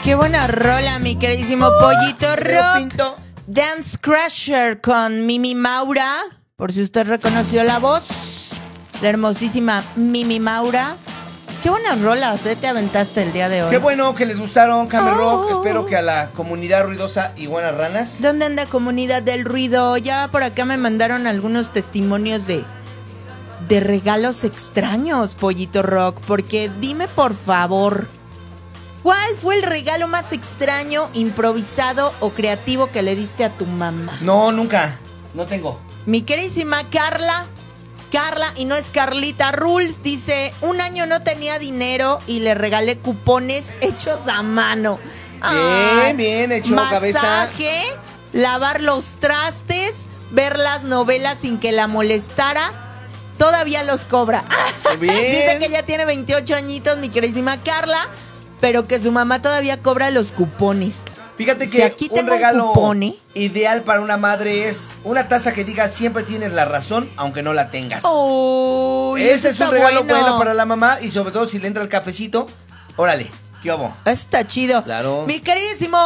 Qué buena rola, mi queridísimo Pollito Rock. Dance Crusher con Mimi Maura. Por si usted reconoció la voz. La hermosísima Mimi Maura. Qué buenas rolas, te aventaste el día de hoy. Qué bueno que les gustaron, Cami Rock. Espero que a la comunidad ruidosa y buenas ranas. ¿Dónde anda comunidad del ruido? Ya por acá me mandaron algunos testimonios de regalos extraños, Pollito Rock. Porque dime por favor, ¿cuál fue el regalo más extraño, improvisado o creativo que le diste a tu mamá? No, nunca. No tengo. Mi queridísima Carla, y no es Carlita Rules, dice, un año no tenía dinero y le regalé cupones hechos a mano. Bien hecho, cabeza. Masaje, lavar los trastes, ver las novelas sin que la molestara, todavía los cobra. Bien. Dice que ya tiene 28 añitos, mi queridísima Carla, pero que su mamá todavía cobra los cupones. Fíjate que si aquí un regalo cupón, ideal para una madre es una taza que diga siempre tienes la razón, aunque no la tengas. Oh, ese es un regalo bueno para la mamá y sobre todo si le entra el cafecito, órale, ¿qué hago? Está chido. Claro. Mi queridísimo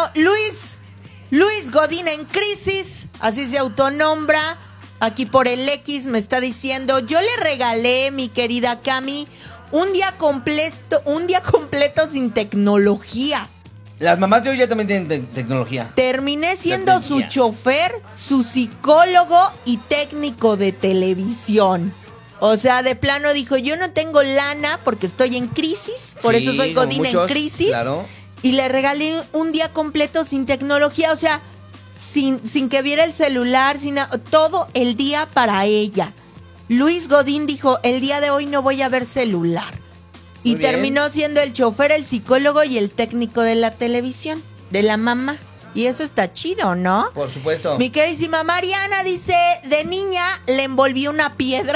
Luis Godín en crisis, así se autonombra. Aquí por el X me está diciendo, yo le regalé, mi querida Cami, un día completo sin tecnología. Las mamás de hoy ya también tienen tecnología. Terminé siendo su chofer, su psicólogo y técnico de televisión. O sea, de plano dijo, yo no tengo lana porque estoy en crisis, por eso soy Godín en crisis. Claro. Y le regalé un día completo sin tecnología, o sea, sin que viera el celular, todo el día para ella. Luis Godín dijo, el día de hoy no voy a ver celular. Y terminó siendo el chofer, el psicólogo y el técnico de la televisión, de la mamá. Y eso está chido, ¿no? Por supuesto. Mi queridísima Mariana dice, de niña le envolví una piedra.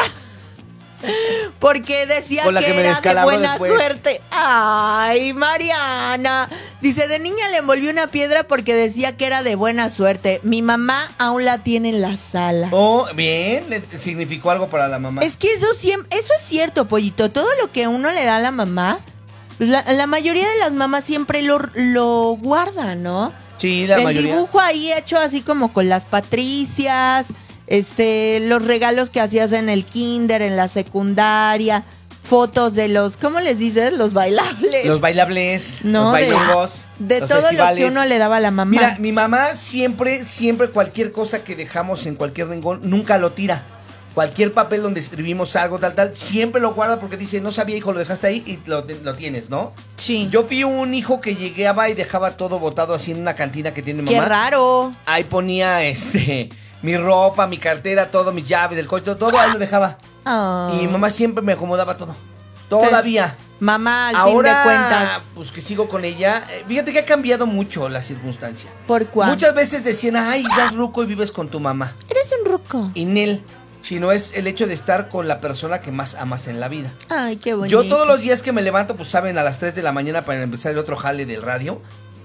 Porque decía que era de buena suerte. Ay, Mariana. Dice, de niña le envolví una piedra porque decía que era de buena suerte. Mi mamá aún la tiene en la sala. Oh, bien, le significó algo para la mamá. Es que eso es cierto, Pollito. Todo lo que uno le da a la mamá, la mayoría de las mamás siempre lo guardan, ¿no? Sí, la mayoría. El dibujo ahí hecho así como con las Patricias, los regalos que hacías en el kinder, en la secundaria, fotos de los, ¿cómo les dices? Los bailables. Los bailables, no, los bailongos, de los todo festivales. Lo que uno le daba a la mamá. Mira, mi mamá siempre cualquier cosa que dejamos en cualquier rincón, nunca lo tira. Cualquier papel donde escribimos algo, tal, siempre lo guarda porque dice, no sabía, hijo, lo dejaste ahí y lo tienes, ¿no? Sí. Yo fui un hijo que llegaba y dejaba todo botado así en una cantina que tiene mamá. ¡Qué raro! Ahí ponía, mi ropa, mi cartera, todo, mis llaves, el coche, todo ahí lo dejaba. Oh. Y mamá siempre me acomodaba todo. Todavía. Mamá, al Ahora, fin de cuentas. pues que sigo con ella. Fíjate que ha cambiado mucho la circunstancia. ¿Por cuál? Muchas veces decían, ay, ya es ruco y vives con tu mamá. Eres un ruco. Y Nel, sino es el hecho de estar con la persona que más amas en la vida. Ay, qué bonito. Yo todos los días que me levanto, pues saben, a las 3 de la mañana para empezar el otro jale del radio.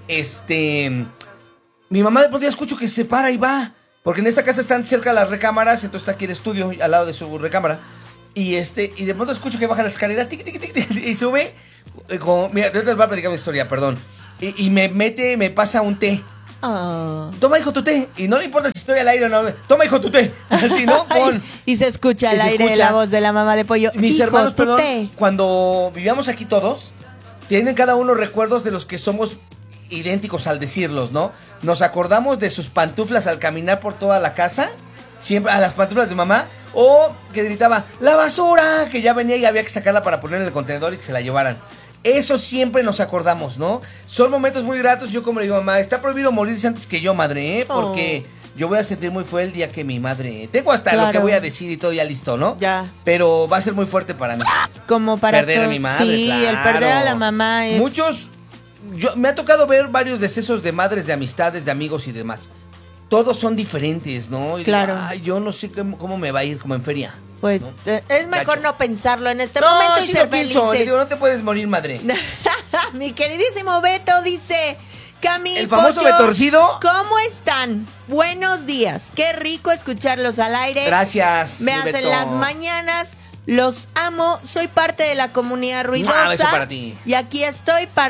Mi mamá de pronto ya escucho que se para y va. Porque en esta casa están cerca las recámaras, entonces está aquí el estudio al lado de su recámara. Y de pronto escucho que baja la escalera, tic, tic, tic, tic, y sube. Mira, te voy a platicar mi historia, perdón. Y me pasa un té. Oh. Toma, hijo, tu té. Y no le importa si estoy al aire o no. Toma, hijo, tu té. Así, ¿no? Y se escucha al aire la voz de la mamá de Pollo. Mis hijo, hermanos, tu perdón, té. cuando vivíamos aquí todos, tienen cada uno recuerdos de los que somos idénticos al decirlos, ¿no? Nos acordamos de sus pantuflas al caminar por toda la casa, siempre a las pantuflas de mamá, o que gritaba, ¡la basura! Que ya venía y había que sacarla para poner en el contenedor y que se la llevaran. Eso siempre nos acordamos, ¿no? Son momentos muy gratos. Yo como le digo, mamá, está prohibido morirse antes que yo, madre, ¿eh? Porque yo voy a sentir muy feo el día que mi madre... Tengo hasta lo que voy a decir y todo ya listo, ¿no? Ya. Pero va a ser muy fuerte para mí. Como para perder a mi madre, sí, claro. El perder a la mamá es... Muchos... me ha tocado ver varios decesos de madres, de amistades, de amigos y demás. Todos son diferentes, ¿no? Y claro. Yo no sé cómo me va a ir, como en feria. Pues ¿no? Es mejor no pensarlo en este no, momento y sí ser lo pienso. felices. Digo, no te puedes morir, madre. Mi queridísimo Beto dice... Cami, el famoso Pollo, Betorcido. ¿cómo están? Buenos días. Qué rico escucharlos al aire. Gracias. Me hacen Beto. las mañanas. Los amo. Soy parte de la comunidad ruidosa. Eso para ti. Y aquí estoy para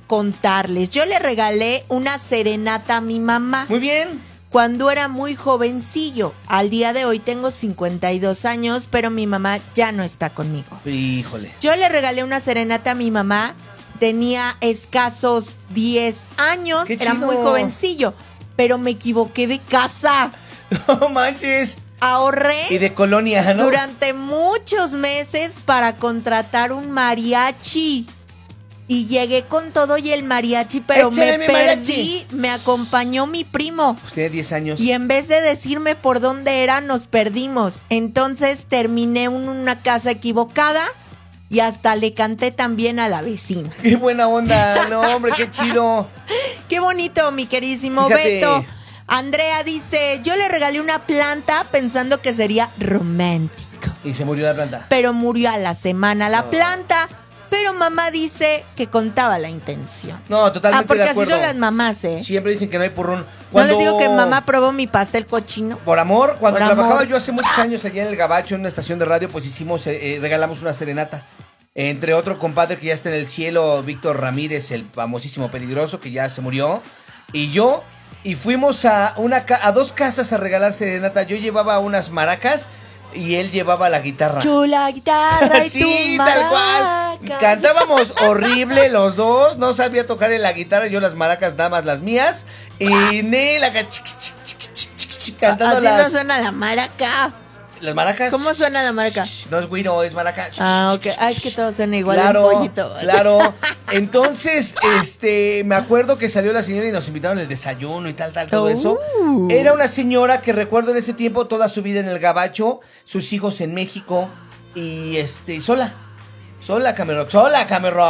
contarles. Yo le regalé una serenata a mi mamá. Muy bien. Cuando era muy jovencillo. Al día de hoy tengo 52 años, pero mi mamá ya no está conmigo. Híjole. Yo le regalé una serenata a mi mamá. Tenía escasos 10 años. ¡Qué Era chido! muy jovencillo. Pero me equivoqué de casa. No manches. Ahorré Y de colonia, ¿no? durante muchos meses para contratar un mariachi. Y llegué con todo y el mariachi, pero ¡Échale me mi perdí. mariachi! Me acompañó mi primo. Pues tiene 10 años. Y en vez de decirme por dónde era, nos perdimos. Entonces terminé en una casa equivocada y hasta le canté también a la vecina. ¡Qué buena onda! No, hombre, qué chido. Qué bonito, mi queridísimo Fíjate. Beto. Andrea dice, yo le regalé una planta pensando que sería romántico. Y se murió la planta. Pero murió a la semana la planta. Pero mamá dice que contaba la intención. No, totalmente porque de acuerdo. así son las mamás, ¿eh? Siempre dicen que no hay purrún. ¿No les digo que mamá probó mi pastel cochino? Por amor, cuando Por trabajaba amor. yo hace muchos años allá en el Gabacho, en una estación de radio, pues hicimos, regalamos una serenata. Entre otro compadre que ya está en el cielo, Víctor Ramírez, el famosísimo peligroso, que ya se murió. Y yo, y fuimos a dos casas a regalar serenata. Yo llevaba unas maracas y él llevaba la guitarra. Chula guitarra y Sí, tu tal cual. maracas. Cantábamos horrible los dos. No sabía tocar en la guitarra, yo las maracas nada más las mías. Y Nel acá cantando Así las, no suena la maraca. las maracas. ¿Cómo suena la maraca? No es güiro, es maraca. Ah, ok. Ah, es que todo suena igual Claro, un pollito. claro. Entonces, me acuerdo que salió la señora y nos invitaron el desayuno y tal, todo eso. Era una señora que recuerdo en ese tiempo toda su vida en el Gabacho, sus hijos en México y sola. Sola, Cameron. Sola, Cameron.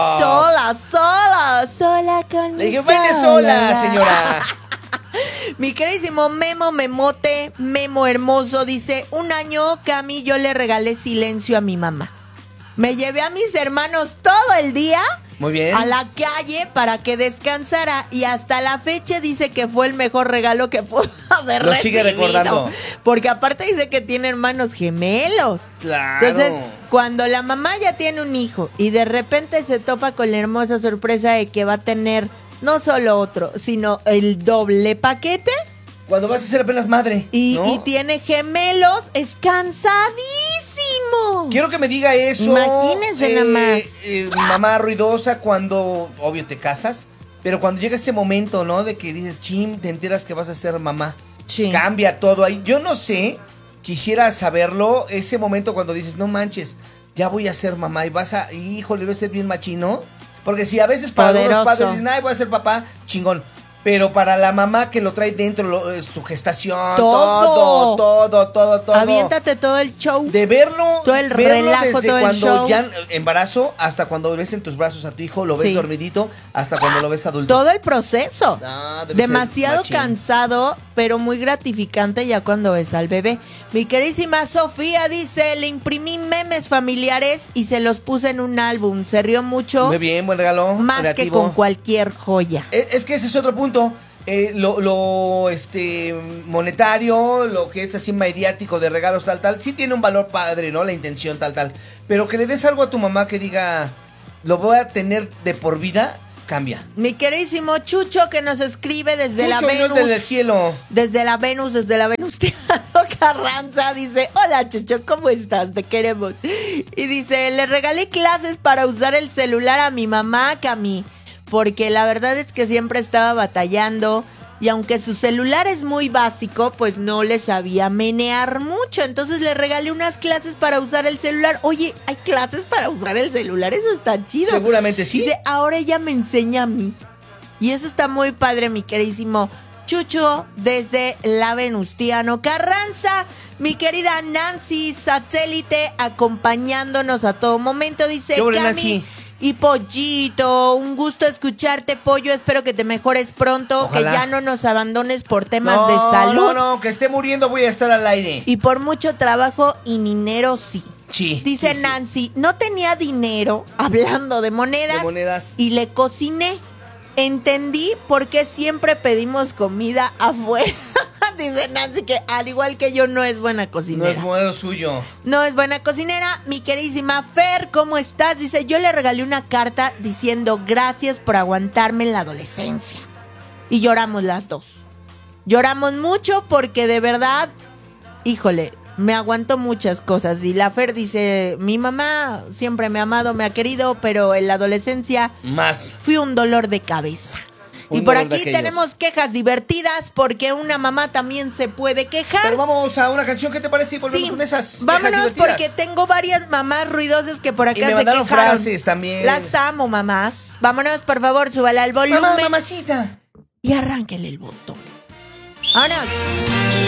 Sola con Le dije, mi baile sola, soledad". señora. Mi queridísimo Memo Memote, Memo hermoso, dice, 1 año, Cami, yo le regalé silencio a mi mamá. Me llevé a mis hermanos todo el día Muy bien. a la calle para que descansara y hasta la fecha dice que fue el mejor regalo que pudo haber Lo sigue recibido. recordando. Porque aparte dice que tiene hermanos gemelos. Claro. Entonces, cuando la mamá ya tiene un hijo y de repente se topa con la hermosa sorpresa de que va a tener no solo otro, sino el doble paquete Cuando vas a ser apenas madre. y, ¿no? y tiene gemelos, es cansadísimo. Quiero que me diga eso. Imagínense nada más. Mamá ruidosa cuando, obvio, te casas. Pero cuando llega ese momento, ¿no? De que dices, chim, te enteras que vas a ser mamá. Sí. Cambia todo ahí. Yo no sé, quisiera saberlo, ese momento cuando dices, no manches, ya voy a ser mamá y vas a, híjole, debe ser bien machino. Porque si a veces para Poderoso. algunos padres dicen, ay, voy a ser papá, chingón. Pero para la mamá que lo trae dentro, su gestación, Todo. todo. Aviéntate todo el show. De verlo, Todo el verlo relajo, desde todo el cuando show. ya embarazo hasta cuando ves en tus brazos a tu hijo, lo ves Sí. dormidito, hasta cuando lo ves adulto. Todo el proceso. Ah, debe ser Demasiado machín. cansado, pero muy gratificante ya cuando ves al bebé. Mi queridísima Sofía dice, le imprimí memes familiares y se los puse en un álbum. Se rió mucho, Muy bien, buen regalo. más que creativo. con cualquier joya. Es que ese es otro punto. Monetario, lo que es así mediático de regalos tal, sí tiene un valor padre, ¿no? La intención tal. Pero que le des algo a tu mamá que diga, lo voy a tener de por vida, cambia. Mi queridísimo Chucho que nos escribe desde la Chucho, no Venus. desde el cielo. Desde la Venus, Tiano Carranza dice, hola Chucho, ¿cómo estás? Te queremos. Y dice, le regalé clases para usar el celular a mi mamá, Cami, porque la verdad es que siempre estaba batallando y aunque su celular es muy básico, pues no le sabía menear mucho. Entonces le regalé unas clases para usar el celular. Oye, ¿hay clases para usar el celular? Eso está chido. Seguramente sí. Dice, ahora ella me enseña a mí. Y eso está muy padre, mi queridísimo Chucho, desde la Venustiano Carranza. Mi querida Nancy Satélite, acompañándonos a todo momento. Dice, ¿Qué hubo, Cami Nancy? y Pollito, un gusto escucharte, Pollo. Espero que te mejores pronto, Ojalá. que ya no nos abandones por temas de salud. No, que esté muriendo voy a estar al aire. Y por mucho trabajo y dinero, sí. Sí. Dice sí. Nancy, no tenía dinero, hablando de monedas, De monedas. y le cociné. Entendí por qué siempre pedimos comida afuera. Dice Nancy que al igual que yo no es buena No cocinera. es modelo suyo. No es buena cocinera. Mi queridísima Fer, ¿cómo estás? Dice, yo le regalé una carta diciendo gracias por aguantarme en la adolescencia. Y lloramos las dos. Lloramos mucho porque de verdad, híjole, me aguantó muchas cosas. Y la Fer dice, mi mamá siempre me ha amado, me ha querido, pero en la adolescencia Más. fui un dolor de cabeza. Un Y por dolor de aquí aquellos. tenemos quejas divertidas porque una mamá también se puede quejar. Pero vamos a una canción, ¿qué te parece? Y volvemos con esas quejas vámonos divertidas. porque tengo varias mamás ruidosas que por acá Y me se mandaron quejaron. frases también. Las amo, mamás. Vámonos, por favor, súbala al volumen Mamá, mamacita. y arránquele el botón. ¡Vámonos!